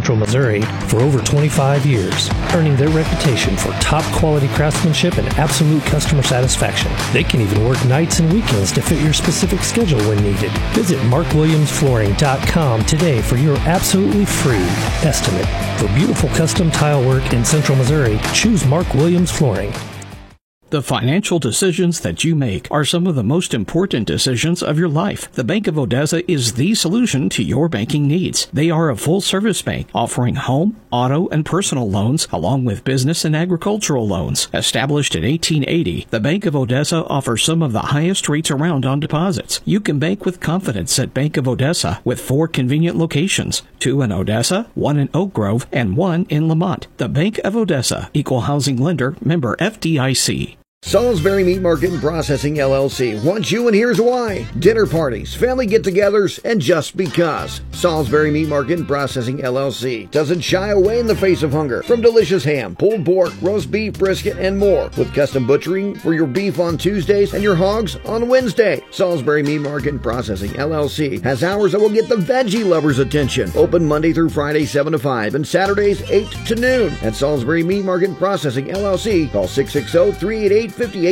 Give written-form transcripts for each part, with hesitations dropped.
Central Missouri for over 25 years, earning their reputation for top-quality craftsmanship and absolute customer satisfaction. They can even work nights and weekends to fit your specific schedule when needed. Visit markwilliamsflooring.com today for your absolutely free estimate. For beautiful custom tile work in Central Missouri, choose Mark Williams Flooring. The financial decisions that you make are some of the most important decisions of your life. The Bank of Odessa is the solution to your banking needs. They are a full-service bank offering home, auto, and personal loans, along with business and agricultural loans. Established in 1880, the Bank of Odessa offers some of the highest rates around on deposits. You can bank with confidence at Bank of Odessa with 4 convenient locations, 2 in Odessa, 1 in Oak Grove, and 1 in Lamont. The Bank of Odessa, Equal Housing Lender, member FDIC. Salisbury Meat Market and Processing LLC wants you, and here's why. Dinner parties, family get-togethers, and just because. Salisbury Meat Market and Processing LLC doesn't shy away in the face of hunger. From delicious ham, pulled pork, roast beef, brisket, and more. With custom butchering for your beef on Tuesdays and your hogs on Wednesday. Salisbury Meat Market and Processing LLC has hours that will get the veggie lovers' attention. Open Monday through Friday 7 to 5 and Saturdays 8 to noon. At Salisbury Meat Market and Processing LLC, call 660-388-5816.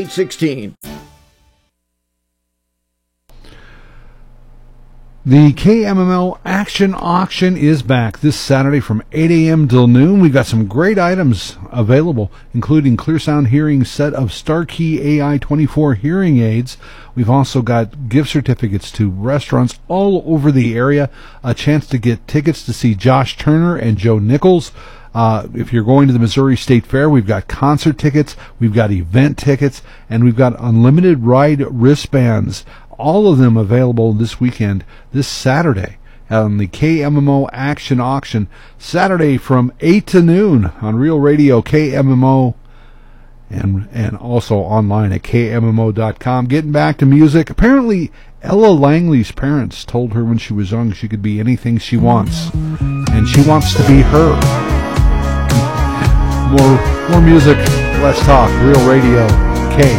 The KMML Action Auction is back this Saturday from 8 a.m. till noon. We've got some great items available, including Clear Sound Hearing set of Starkey AI 24 hearing aids. We've also got gift certificates to restaurants all over the area, a chance to get tickets to see Josh Turner and Joe Nichols. If you're going to the Missouri State Fair, we've got concert tickets, we've got event tickets, and we've got unlimited ride wristbands. All of them available this weekend, this Saturday, on the KMMO Action Auction, Saturday from 8 to noon on Real Radio KMMO, and also online at KMMO.com. Getting back to music, apparently Ella Langley's parents told her when she was young she could be anything she wants, and she wants to be her. More music, less talk. Real Radio.